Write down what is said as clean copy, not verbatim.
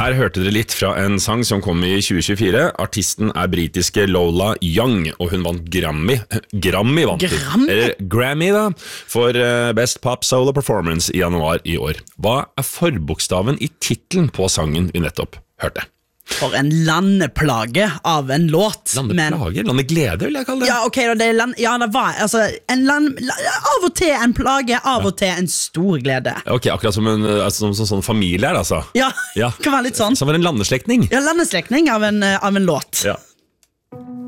Her hørte dere litt fra en sang som kom i 2024. Artisten britiske Lola Young, og hun vant Grammy vant hun. Eller Grammy da, for Best Pop Solo Performance i januar i år. Hva forbokstaven i titlen på sangen vi nettopp hørte? For en landeplage av en låt. Landeplage? Landeglede vil jeg kalle det. Ja, ok, det var altså, av og til en plage, av og til en stor glede. Ok, akkurat som sånn familie altså. Ja, kan være litt sånn. Som var en landeslekning. Ja, landeslekning av en låt. Ja.